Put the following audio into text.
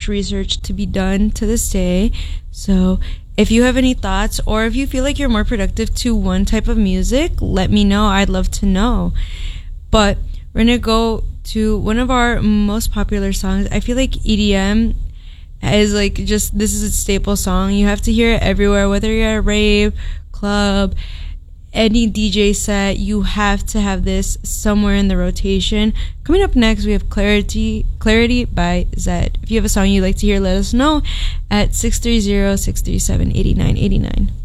research to be done to this day. So if you have any thoughts, or if you feel like you're more productive to one type of music, let me know. I'd love to know. But we're gonna go to one of our most popular songs. I feel like EDM is like just, this is a staple song. You have to hear it everywhere, whether you're at a rave, club, any DJ set. You have to have this somewhere in the rotation. Coming up next, we have Clarity by Zedd. If you have a song you'd like to hear, let us know at 630-637-8989.